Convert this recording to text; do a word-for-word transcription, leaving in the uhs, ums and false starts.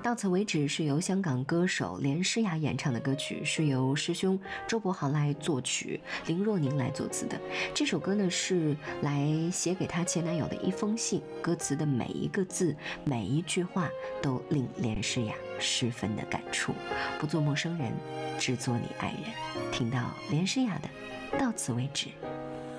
到此为止是由香港歌手连诗雅演唱的歌曲，是由师兄周柏豪来作曲，林若宁来作词的。这首歌呢是来写给她前男友的一封信，歌词的每一个字每一句话都令连诗雅十分的感触。不做陌生人，只做你爱人。听到连诗雅的到此为止。